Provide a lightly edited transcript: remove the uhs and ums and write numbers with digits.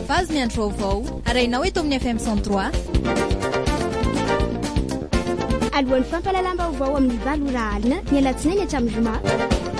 fahafazy ny andro vaovao arainao eto amin'ny FM 103 alohan'ny fampalalam-baovao amin'ny valo ora alina ny alatsinainy hatramin'ny zoma